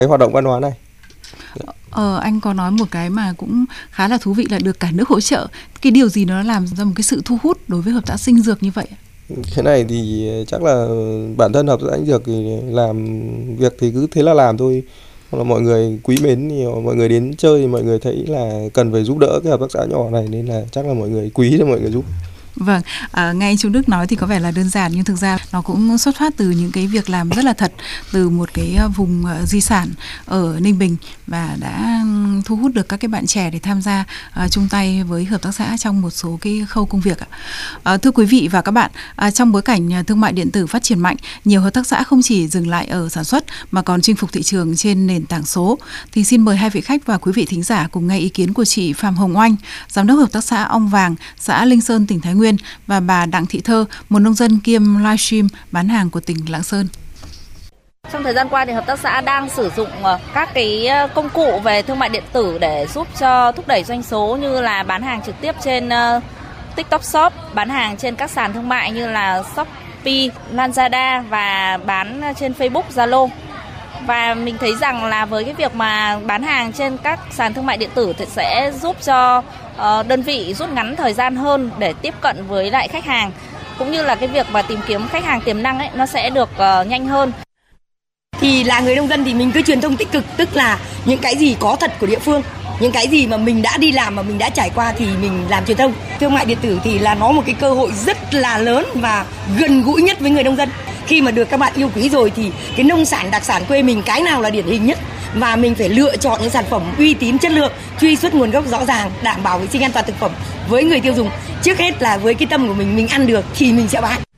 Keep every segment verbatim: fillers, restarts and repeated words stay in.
cái hoạt động văn hóa này. Ờ, anh có nói một cái mà cũng khá là thú vị là được cả nước hỗ trợ. Cái điều gì nó làm ra một cái sự thu hút đối với hợp tác xã sinh dược như vậy? Cái này thì chắc là bản thân hợp tác xã sinh dược thì làm việc thì cứ thế là làm thôi. Hoặc là mọi người quý mến thì mọi người đến chơi thì mọi người thấy là cần phải giúp đỡ cái hợp tác xã nhỏ này, nên là chắc là mọi người quý thì mọi người giúp. Vâng, à, nghe anh Trung Đức nói thì có vẻ là đơn giản nhưng thực ra nó cũng xuất phát từ những cái việc làm rất là thật, từ một cái vùng uh, di sản ở Ninh Bình và đã thu hút được các cái bạn trẻ để tham gia uh, chung tay với hợp tác xã trong một số cái khâu công việc ạ. Uh, thưa quý vị và các bạn, uh, trong bối cảnh thương mại điện tử phát triển mạnh, nhiều hợp tác xã không chỉ dừng lại ở sản xuất mà còn chinh phục thị trường trên nền tảng số. Thì xin mời hai vị khách và quý vị thính giả cùng nghe ý kiến của chị Phạm Hồng Oanh, giám đốc hợp tác xã Ong Vàng, xã Linh Sơn, tỉnh Thái Nguyên, và bà Đặng Thị Thơ, một nông dân kiêm livestream bán hàng của tỉnh Lạng Sơn. Trong thời gian qua thì hợp tác xã đang sử dụng các cái công cụ về thương mại điện tử để giúp cho thúc đẩy doanh số, như là bán hàng trực tiếp trên TikTok Shop, bán hàng trên các sàn thương mại như là Shopee, Lazada và bán trên Facebook, Zalo. Và mình thấy rằng là với cái việc mà bán hàng trên các sàn thương mại điện tử thì sẽ giúp cho uh, đơn vị rút ngắn thời gian hơn để tiếp cận với lại khách hàng, cũng như là cái việc mà tìm kiếm khách hàng tiềm năng ấy nó sẽ được uh, nhanh hơn. Thì là người nông dân thì mình cứ truyền thông tích cực, tức là những cái gì có thật của địa phương, những cái gì mà mình đã đi làm mà mình đã trải qua thì mình làm truyền thông. Thương mại điện tử thì là nó một cái cơ hội rất là lớn và gần gũi nhất với người nông dân. Khi mà được các bạn yêu quý rồi thì cái nông sản đặc sản quê mình cái nào là điển hình nhất, và mình phải lựa chọn những sản phẩm uy tín, chất lượng, truy xuất nguồn gốc rõ ràng, đảm bảo vệ sinh an toàn thực phẩm với người tiêu dùng. Trước hết là với cái tâm của mình, mình ăn được thì mình sẽ bán.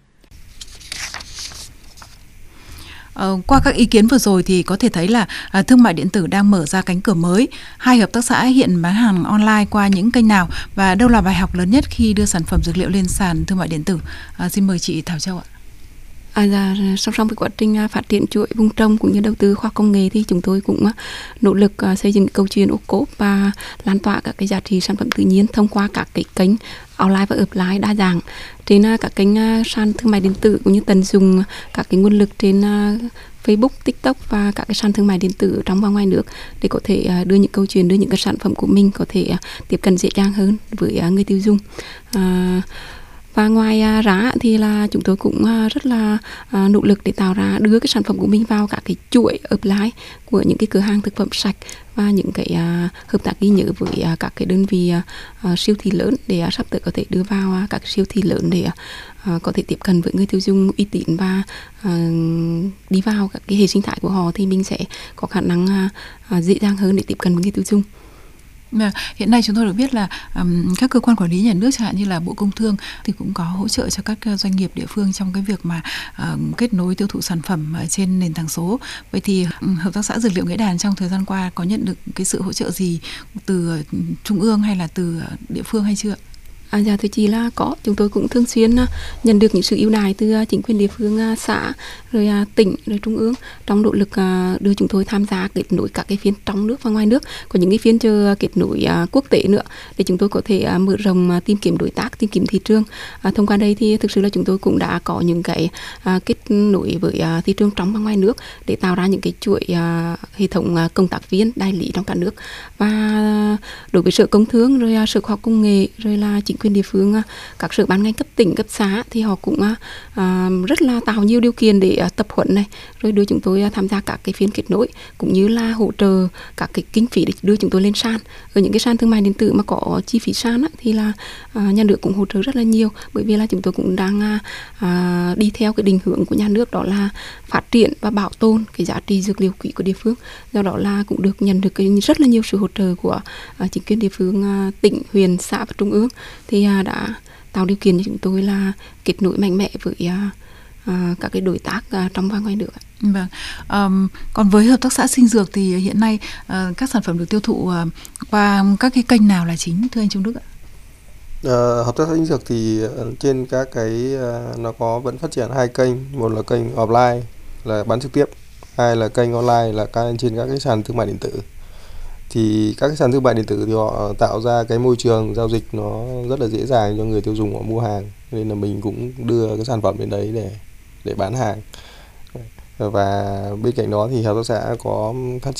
Ờ, qua các ý kiến vừa rồi thì có thể thấy là à, thương mại điện tử đang mở ra cánh cửa mới. Hai hợp tác xã hiện bán hàng online qua những kênh nào và đâu là bài học lớn nhất khi đưa sản phẩm dược liệu lên sàn thương mại điện tử? À, xin mời chị Thảo Châu ạ. À, dạ, song song với quá trình phát triển chuỗi vùng trồng cũng như đầu tư khoa học công nghệ thì chúng tôi cũng nỗ lực xây dựng câu chuyện ô cốp và lan tỏa các cái giá trị sản phẩm tự nhiên thông qua các cái kênh online và offline đa dạng trên các kênh sàn thương mại điện tử, cũng như tận dụng các cái nguồn lực trên Facebook, TikTok và các cái sàn thương mại điện tử trong và ngoài nước để có thể đưa những câu chuyện, đưa những cái sản phẩm của mình có thể tiếp cận dễ dàng hơn với người tiêu dùng. À, Và ngoài ra thì là chúng tôi cũng rất là nỗ lực để tạo ra, đưa cái sản phẩm của mình vào các cái chuỗi offline của những cái cửa hàng thực phẩm sạch và những cái hợp tác ghi nhớ với các cái đơn vị siêu thị lớn để sắp tới có thể đưa vào các siêu thị lớn để có thể tiếp cận với người tiêu dùng uy tín và đi vào các cái hệ sinh thái của họ, thì mình sẽ có khả năng dễ dàng hơn để tiếp cận với người tiêu dùng. Hiện nay chúng tôi được biết là um, các cơ quan quản lý nhà nước chẳng hạn như là Bộ Công Thương thì cũng có hỗ trợ cho các doanh nghiệp địa phương trong cái việc mà uh, kết nối tiêu thụ sản phẩm trên nền tảng số. Vậy thì um, hợp tác xã Dược liệu Nghĩa Đàn trong thời gian qua có nhận được cái sự hỗ trợ gì từ uh, trung ương hay là từ uh, địa phương hay chưa? À, dạ thưa chị là có, chúng tôi cũng thường xuyên nhận được những sự ưu đãi từ chính quyền địa phương, xã, rồi tỉnh, rồi trung ương trong nỗ lực đưa chúng tôi tham gia kết nối các cái phiên trong nước và ngoài nước, có những cái phiên chờ kết nối quốc tế nữa để chúng tôi có thể mở rộng tìm kiếm đối tác, tìm kiếm thị trường. À, thông qua đây thì thực sự là chúng tôi cũng đã có những cái kết nối với thị trường trong và ngoài nước để tạo ra những cái chuỗi hệ thống công tác viên đại lý trong cả nước. Và đối với Sở Công Thương, rồi Sở Khoa học Công nghệ, rồi là chính quyền địa phương, các sở ban ngành cấp tỉnh, cấp xã thì họ cũng à, rất là tạo nhiều điều kiện để à, tập huấn này, rồi đưa chúng tôi à, tham gia các cái phiên kết nối, cũng như là hỗ trợ các cái kinh phí để đưa chúng tôi lên sàn. Ở những cái sàn thương mại điện tử mà có chi phí sàn á, thì là à, nhà nước cũng hỗ trợ rất là nhiều, bởi vì là chúng tôi cũng đang à, đi theo cái định hướng của nhà nước, đó là phát triển và bảo tồn cái giá trị dược liệu quý của địa phương. Do đó là cũng được nhận được cái rất là nhiều sự hỗ trợ của à, chính quyền địa phương, à, tỉnh, huyện, xã và trung ương, thì à, đã tạo điều kiện cho chúng tôi là kết nối mạnh mẽ với à, à, các cái đối tác à, trong và ngoài nước. Vâng. Um, còn với hợp tác xã sinh dược thì hiện nay uh, các sản phẩm được tiêu thụ uh, qua các cái kênh nào là chính, thưa anh Trung Đức ạ? Uh, hợp tác xã sinh dược thì trên các cái uh, nó có vẫn phát triển hai kênh, một là kênh offline là bán trực tiếp, hai là kênh online là trên các cái sàn thương mại điện tử. Thì các cái sàn thương mại điện tử thì họ tạo ra cái môi trường giao dịch nó rất là dễ dàng cho người tiêu dùng họ mua hàng, nên là mình cũng đưa cái sản phẩm đến đấy để để bán hàng. Và bên cạnh đó thì hợp tác xã có phát